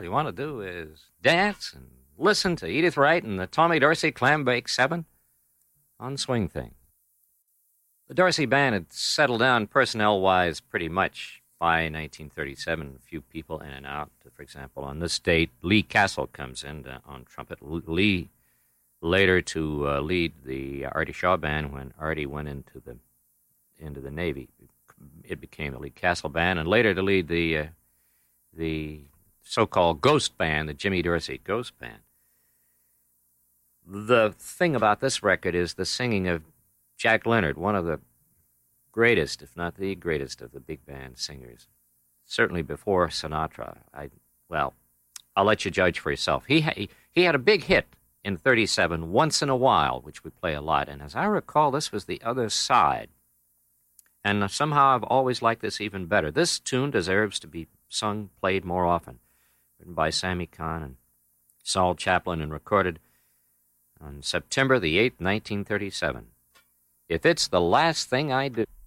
all you want to do is dance and listen to Edith Wright and the Tommy Dorsey Clambake 7 on Swing Thing. The Dorsey Band had settled down personnel-wise pretty much by 1937. A few people in and out. For example, on this date, Lee Castle comes in on trumpet. Lee later to lead the Artie Shaw Band when Artie went into the Navy. It became the Lee Castle Band, and later to lead the so-called Ghost Band, the Jimmy Dorsey Ghost Band. The thing about this record is the singing of Jack Leonard, one of the greatest, if not the greatest, of the big band singers. Certainly before Sinatra. I'll let you judge for yourself. He had a big hit in 37, Once in a While, which we play a lot. And as I recall, this was The Other Side. And somehow I've always liked this even better. This tune deserves to be sung, played more often. Written by Sammy Cahn and Saul Chaplin and recorded on September the 8th, 1937. If it's the last thing I do...